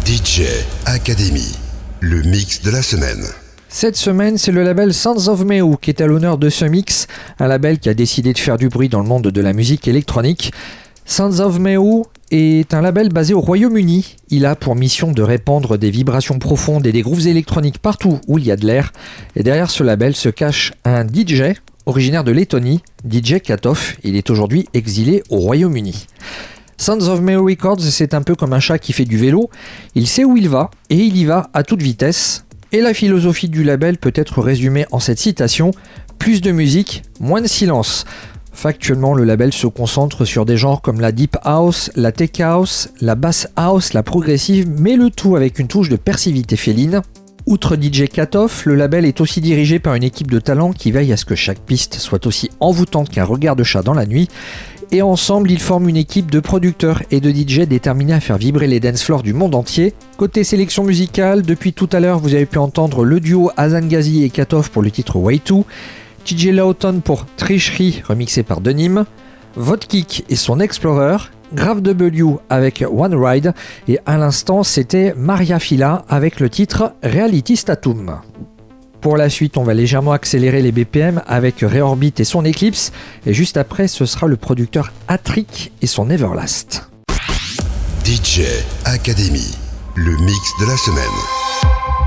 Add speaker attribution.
Speaker 1: DJ Academy, le mix de la semaine.
Speaker 2: Cette semaine, c'est le label Sounds of Mehu qui est à l'honneur de ce mix, un label qui a décidé de faire du bruit dans le monde de la musique électronique. Sounds of Mehu est un label basé au Royaume-Uni. Il a pour mission de répandre des vibrations profondes et des grooves électroniques partout où il y a de l'air. Et derrière ce label se cache un DJ originaire de Lettonie, DJ Katov. Il est aujourd'hui exilé au Royaume-Uni. Sounds of Mehu Records, c'est un peu comme un chat qui fait du vélo. Il sait où il va et il y va à toute vitesse. Et la philosophie du label peut être résumée en cette citation: plus de musique, moins de silence. Factuellement, le label se concentre sur des genres comme la deep house, la tech house, la bass house, la progressive, mais le tout avec une touche de persivité féline. Outre DJ Katov, le label est aussi dirigé par une équipe de talents qui veille à ce que chaque piste soit aussi envoûtante qu'un regard de chat dans la nuit. Et ensemble, ils forment une équipe de producteurs et de DJ déterminés à faire vibrer les dance floors du monde entier. Côté sélection musicale, depuis tout à l'heure, vous avez pu entendre le duo Hasan Ghazi et Katov pour le titre Way 2, TJ Lawton pour Tricherie remixé par Denim, Vodkick et son Explorer, Grave W avec One Ride, et à l'instant c'était Maria Fila avec le titre Reality Statum. Pour la suite, on va légèrement accélérer les BPM avec Reorbit et son Eclipse, et juste après ce sera le producteur Attrick et son Everlast.
Speaker 1: DJ Academy, le mix de la semaine.